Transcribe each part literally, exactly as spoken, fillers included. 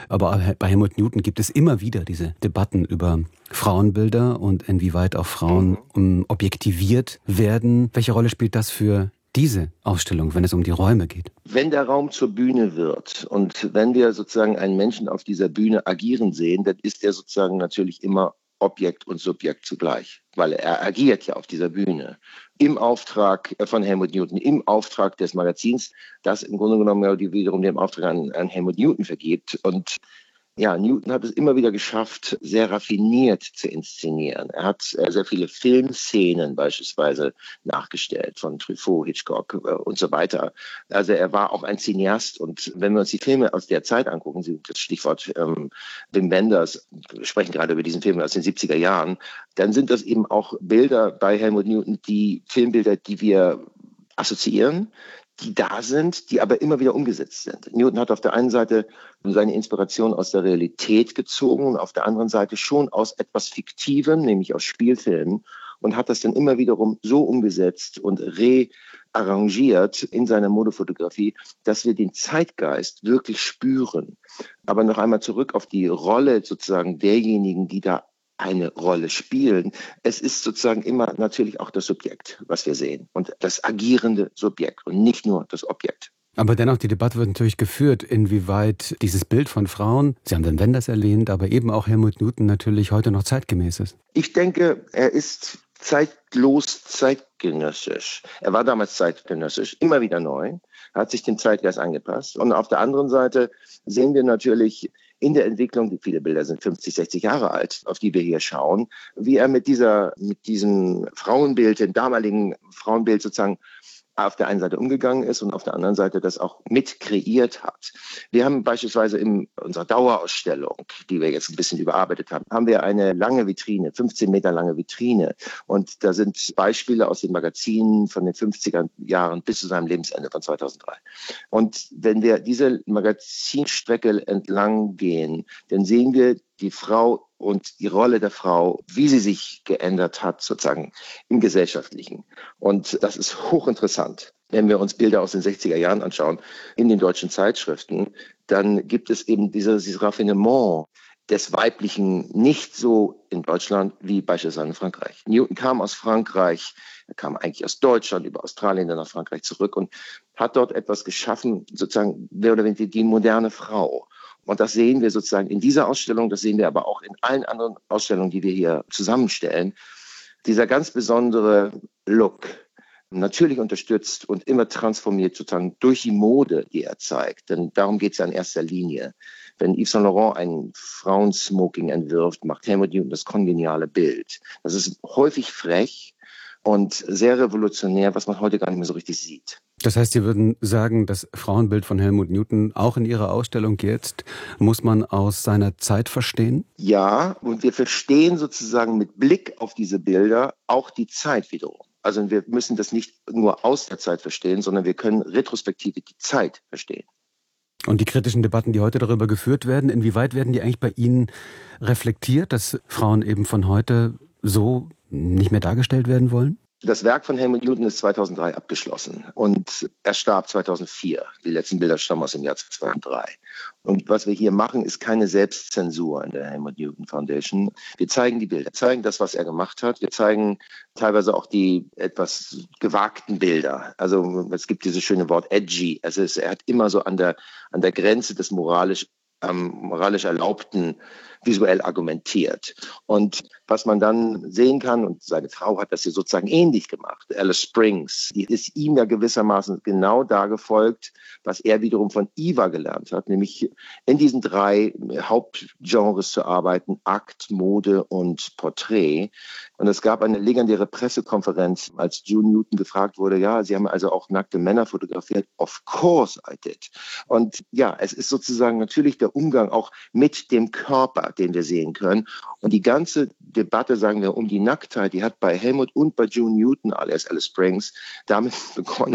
Aber bei Helmut Newton gibt es immer wieder diese Debatten über Frauenbilder und inwieweit auch Frauen um, objektiviert werden. Welche Rolle spielt das für diese Ausstellung, wenn es um die Räume geht? Wenn der Raum zur Bühne wird und wenn wir sozusagen einen Menschen auf dieser Bühne agieren sehen, dann ist er sozusagen natürlich immer Objekt und Subjekt zugleich, weil er agiert ja auf dieser Bühne im Auftrag von Helmut Newton, im Auftrag des Magazins, das im Grunde genommen ja wiederum den Auftrag an, an Helmut Newton vergibt. Und ja, Newton hat es immer wieder geschafft, sehr raffiniert zu inszenieren. Er hat äh, sehr viele Filmszenen beispielsweise nachgestellt von Truffaut, Hitchcock äh, und so weiter. Also er war auch ein Cineast. Und wenn wir uns die Filme aus der Zeit angucken, Sie, das Stichwort ähm, Wim Wenders, wir sprechen gerade über diesen Film aus den siebziger Jahren, dann sind das eben auch Bilder bei Helmut Newton, die Filmbilder, die wir assoziieren, die da sind, die aber immer wieder umgesetzt sind. Newton hat auf der einen Seite seine Inspiration aus der Realität gezogen und auf der anderen Seite schon aus etwas Fiktivem, nämlich aus Spielfilmen, und hat das dann immer wiederum so umgesetzt und rearrangiert in seiner Modefotografie, dass wir den Zeitgeist wirklich spüren. Aber noch einmal zurück auf die Rolle sozusagen derjenigen, die da eine Rolle spielen. Es ist sozusagen immer natürlich auch das Subjekt, was wir sehen, und das agierende Subjekt und nicht nur das Objekt. Aber dennoch, die Debatte wird natürlich geführt, inwieweit dieses Bild von Frauen, Sie haben den Wenders erwähnt, aber eben auch Helmut Newton natürlich heute noch zeitgemäß ist. Ich denke, er ist zeitlos zeitgenössisch. Er war damals zeitgenössisch, immer wieder neu, hat sich dem Zeitgeist angepasst. Und auf der anderen Seite sehen wir natürlich in der Entwicklung, die viele Bilder sind fünfzig, sechzig Jahre alt, auf die wir hier schauen, wie er mit dieser, mit diesem Frauenbild, dem damaligen Frauenbild sozusagen auf der einen Seite umgegangen ist und auf der anderen Seite das auch mit kreiert hat. Wir haben beispielsweise in unserer Dauerausstellung, die wir jetzt ein bisschen überarbeitet haben, haben wir eine lange Vitrine, fünfzehn Meter lange Vitrine. Und da sind Beispiele aus den Magazinen von den fünfziger Jahren bis zu seinem Lebensende von zweitausenddrei. Und wenn wir diese Magazinstrecke entlang gehen, dann sehen wir die Frau und die Rolle der Frau, wie sie sich geändert hat, sozusagen im Gesellschaftlichen. Und das ist hochinteressant. Wenn wir uns Bilder aus den sechziger Jahren anschauen, in den deutschen Zeitschriften, dann gibt es eben dieses, dieses Raffinement des Weiblichen nicht so in Deutschland wie beispielsweise in Frankreich. Newton kam aus Frankreich, er kam eigentlich aus Deutschland, über Australien, dann nach Frankreich zurück und hat dort etwas geschaffen, sozusagen mehr oder weniger die moderne Frau. Und das sehen wir sozusagen in dieser Ausstellung, das sehen wir aber auch in allen anderen Ausstellungen, die wir hier zusammenstellen. Dieser ganz besondere Look, natürlich unterstützt und immer transformiert sozusagen durch die Mode, die er zeigt. Denn darum geht es ja in erster Linie. Wenn Yves Saint Laurent ein Frauensmoking entwirft, macht Helmut Newton das kongeniale Bild. Das ist häufig frech und sehr revolutionär, was man heute gar nicht mehr so richtig sieht. Das heißt, Sie würden sagen, das Frauenbild von Helmut Newton, auch in Ihrer Ausstellung jetzt, muss man aus seiner Zeit verstehen? Ja, und wir verstehen sozusagen mit Blick auf diese Bilder auch die Zeit wiederum. Also wir müssen das nicht nur aus der Zeit verstehen, sondern wir können retrospektive die Zeit verstehen. Und die kritischen Debatten, die heute darüber geführt werden, inwieweit werden die eigentlich bei Ihnen reflektiert, dass Frauen eben von heute so nicht mehr dargestellt werden wollen? Das Werk von Helmut Newton ist zweitausenddrei abgeschlossen und er starb zweitausendvier. Die letzten Bilder stammen aus dem Jahr zweitausenddrei. Und was wir hier machen, ist keine Selbstzensur in der Helmut Newton Foundation. Wir zeigen die Bilder, zeigen das, was er gemacht hat. Wir zeigen teilweise auch die etwas gewagten Bilder. Also es gibt dieses schöne Wort edgy. Also es, er hat immer so an der, an der Grenze des moralisch, ähm, moralisch Erlaubten visuell argumentiert. Und was man dann sehen kann, und seine Frau hat das hier sozusagen ähnlich gemacht, Alice Springs, die ist ihm ja gewissermaßen genau da gefolgt, was er wiederum von Eva gelernt hat, nämlich in diesen drei Hauptgenres zu arbeiten, Akt, Mode und Porträt. Und es gab eine legendäre Pressekonferenz, als June Newton gefragt wurde, ja, Sie haben also auch nackte Männer fotografiert. Of course I did. Und ja, es ist sozusagen natürlich der Umgang auch mit dem Körper, den wir sehen können. Und die ganze Debatte, sagen wir, um die Nacktheit, die hat bei Helmut und bei June Newton, alias Alice Springs, damit begonnen,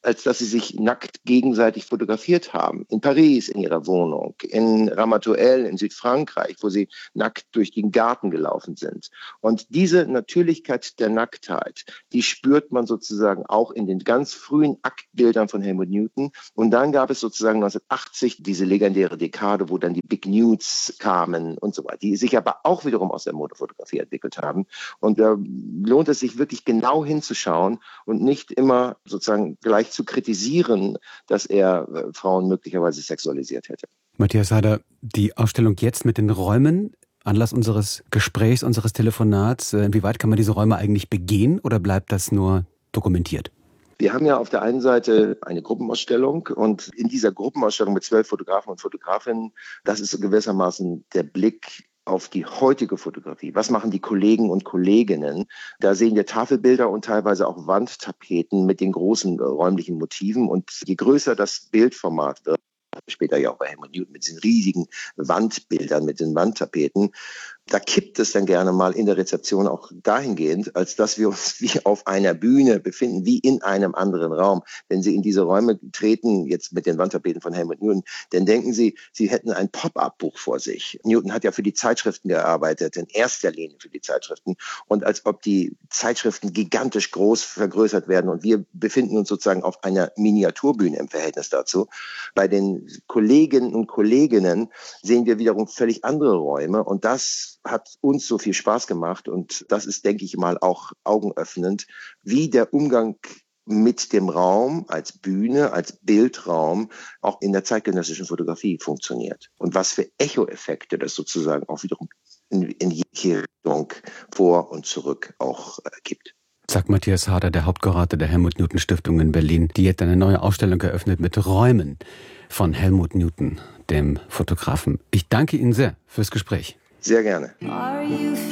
als dass sie sich nackt gegenseitig fotografiert haben. In Paris, in ihrer Wohnung, in Ramatuelle, in Südfrankreich, wo sie nackt durch den Garten gelaufen sind. Und diese Natürlichkeit der Nacktheit, die spürt man sozusagen auch in den ganz frühen Aktbildern von Helmut Newton. Und dann gab es sozusagen neunzehnhundertachtzig diese legendäre Dekade, wo dann die Big Nudes kamen und so weiter, die sich aber auch wiederum aus der Modefotografie entwickelt haben. Und da lohnt es sich wirklich genau hinzuschauen und nicht immer sozusagen gleich zu kritisieren, dass er äh, Frauen möglicherweise sexualisiert hätte. Matthias Harder, die Ausstellung jetzt mit den Räumen, Anlass unseres Gesprächs, unseres Telefonats, inwieweit kann man diese Räume eigentlich begehen oder bleibt das nur dokumentiert? Wir haben ja auf der einen Seite eine Gruppenausstellung und in dieser Gruppenausstellung mit zwölf Fotografen und Fotografinnen, das ist so gewissermaßen der Blick auf die heutige Fotografie. Was machen die Kollegen und Kolleginnen? Da sehen wir Tafelbilder und teilweise auch Wandtapeten mit den großen äh, räumlichen Motiven. Und je größer das Bildformat wird, später ja auch bei Helmut Newton mit diesen riesigen Wandbildern, mit den Wandtapeten, da kippt es dann gerne mal in der Rezeption auch dahingehend, als dass wir uns wie auf einer Bühne befinden, wie in einem anderen Raum. Wenn Sie in diese Räume treten, jetzt mit den Wandtapeten von Helmut Newton, dann denken Sie, Sie hätten ein Pop-up-Buch vor sich. Newton hat ja für die Zeitschriften gearbeitet, in erster Linie für die Zeitschriften. Und als ob die Zeitschriften gigantisch groß vergrößert werden. Und wir befinden uns sozusagen auf einer Miniaturbühne im Verhältnis dazu. Bei den Kolleginnen und Kolleginnen sehen wir wiederum völlig andere Räume. Und das hat uns so viel Spaß gemacht und das ist, denke ich mal, auch augenöffnend, wie der Umgang mit dem Raum als Bühne, als Bildraum auch in der zeitgenössischen Fotografie funktioniert und was für Echoeffekte das sozusagen auch wiederum in, in jede Richtung vor und zurück auch äh, gibt. Sagt Matthias Harder, der Hauptkurator der Helmut Newton Stiftung in Berlin, die jetzt eine neue Ausstellung eröffnet mit Räumen von Helmut Newton, dem Fotografen. Ich danke Ihnen sehr fürs Gespräch. Sehr gerne.